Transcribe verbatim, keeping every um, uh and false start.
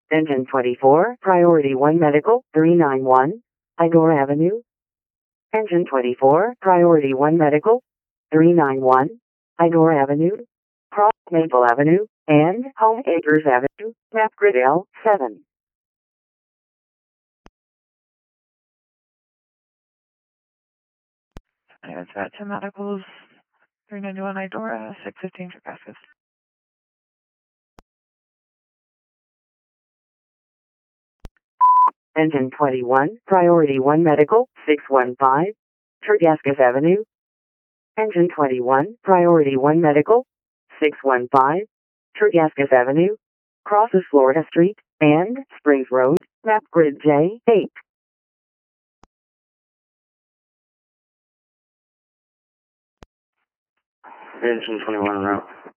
Engine twenty-four, Priority one Medical, three nine one, Igor Avenue. Engine twenty-four, Priority one Medical, three nine one, Igor Avenue, Cross Maple Avenue, and Home Acres Avenue, Map Grid L seven. It's at ten Medicals, three ninety-one Idora, six fifteen Trigascus. Engine twenty-one, Priority one Medical, six one five, Trigascus Avenue. Engine twenty-one, Priority one Medical, six one five, Trigascus Avenue, crosses Florida Street and Springs Road, Map Grid J eight. Engine twenty-one route.